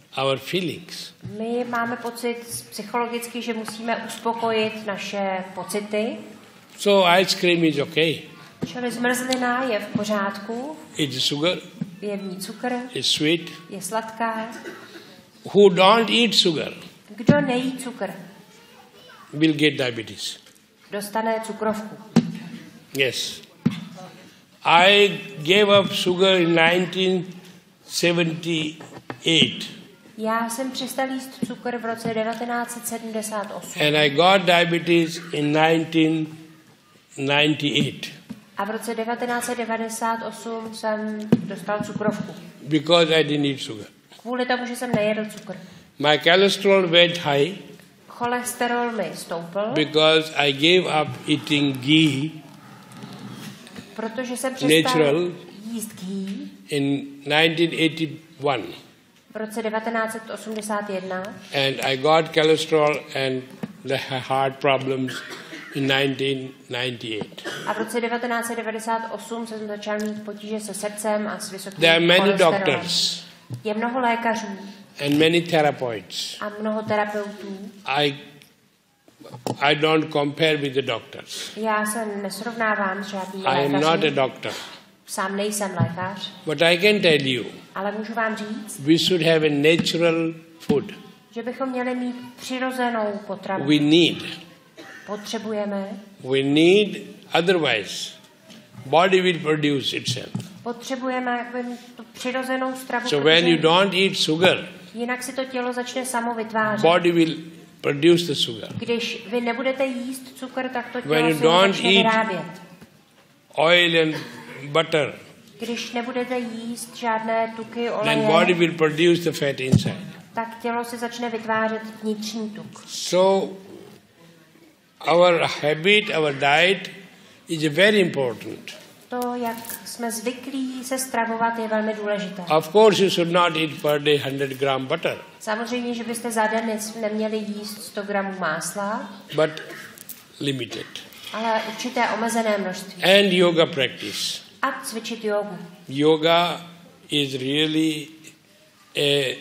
our feelings. My máme pocit psychologicky, že musíme uspokojit naše pocity. So ice cream is okay. Čili zmrzlina je v pořádku. It's sugar. Je v ní cukr. It's sweet. Je sladká. Who don't eat sugar Kdo nejí cukr, will get diabetes. dostane cukrovku. Yes. I gave up sugar in 1978. Já jsem přestal jíst cukr v roce 1978. And I got diabetes in 1998. A v roce 1998 jsem dostal cukrovku. Because I didn't eat sugar. Kvůli tomu, že jsem nejedl cukr. My cholesterol went high Cholesterol mi stoupl, because I gave up eating ghee protože jsem přestal natural jíst ghee in 1981. v roce 1981 And I got cholesterol and the heart problems in 1998. a v roce 1998 jsem začal mít potíže se srdcem a s vysokým There are many cholesterolem. doctors Je mnoho lékařů and many therapeutes. a mnoho terapeutů. I don't compare with the doctors. Já se nesrovnávám s žádnými I am not a lékaři. doctor. Sám nejsem lékař, But I can tell you, ale můžu vám říct, we should have a natural food. že bychom měli mít přirozenou potravu. We need. Potřebujeme, Otherwise, body will produce itself. potřebujeme jakoby mít tu přirozenou stravu, So when you protože don't eat sugar, jinak si to tělo začne samo vytvářet. body will produce the sugar. Když vy nebudete jíst cukr, tak to When tělo you si ho don't začne eat vyrábět. Oil and butter, Když nebudete jíst žádné tuky, then body oleje, will produce the fat inside. tak tělo si začne vytvářet vnitřní tuk. So our habit, our diet is very important. To, jak jsme zvyklí se stravovat, je velmi důležité. Of course, you should not eat per day 100 gram butter, Samozřejmě, že byste za den neměli jíst 100 gramů másla, but limited. ale určité omezené množství. And yoga practice. A cvičit jogu. Yoga is really a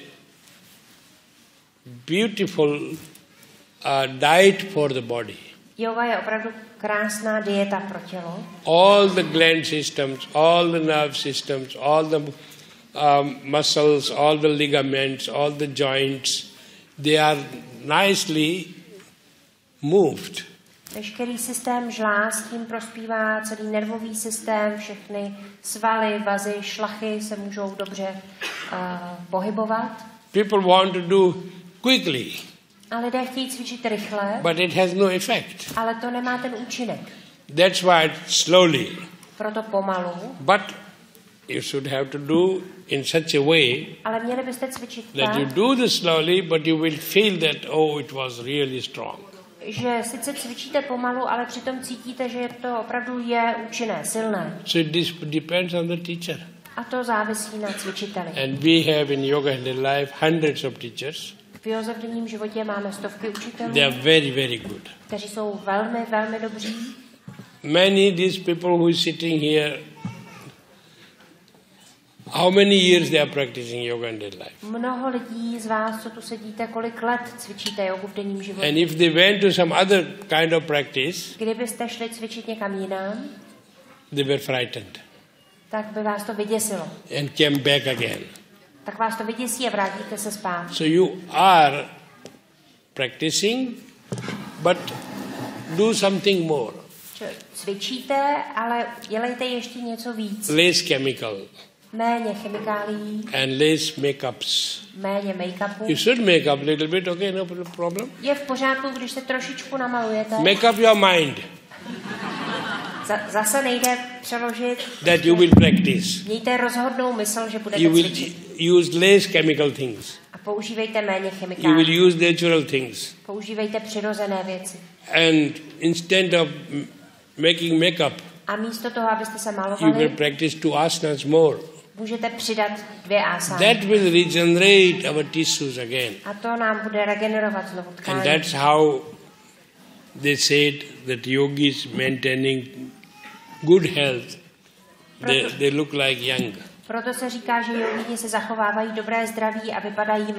beautiful diet for the body. Yoga je opravdu krásná dieta pro tělo. All the gland systems, all the nerve systems, all the muscles, all the ligaments, all the joints, they are nicely moved. Veškerý systém žláz tím prospívá, celý nervový systém, všechny svaly, vazy, šlachy se můžou dobře pohybovat. People want to do quickly, A lidé chtějí cvičit rychle, but it has no effect. ale to nemá ten účinek. That's why slowly. Proto pomalu. But you should have to do in such a way Ale měli byste cvičit that you tak, do this slowly, but you will feel that, oh, it was really strong. že sice cvičíte pomalu, ale přitom cítíte, že to opravdu je účinné, silné. So this depends on the teacher. A to závisí na cvičiteli. And we have in Yoga and Life hundreds of teachers. V Josefovním životě máme stovky učitelů, They are very, very good. kteří jsou velmi, velmi dobří. Many these people who is sitting here, how many years they are practicing Yoga and Life? Mnoho lidí z vás, co tu sedíte, kolik let cvičíte jogu v denním životě. And if they went to some other kind of practice, Kdybyste šli cvičit někam jinam, they were frightened tak by vás to vyděsilo. and came back again. Tak vás to vyděsí a vrátíte se zpátky. So you are practicing, but do something more. Cvičíte, ale dělejte ještě něco víc. Less chemical Méně chemikálií, and less makeups. méně make-upu. You should make up a little bit, okay, no problem. Je v pořádku, když se trošičku namalujete. Make up your mind Zase nejde přeložit. that you will practice. Mějte rozhodnou mysl, že budete You will cvičit. use less chemical things. A používejte méně You will chemikálií. use natural things. Používejte přirozené věci. And instead of making makeup, A místo toho, abyste se you will malovali, practice 2 asanas more. můžete přidat 2 asány. That will regenerate our tissues again. A to nám bude regenerovat znovu And tkání. that's how they said that yogis maintaining good health, they look like young. Proto se říká, že jogíni se zachovávají dobré zdraví a vypadají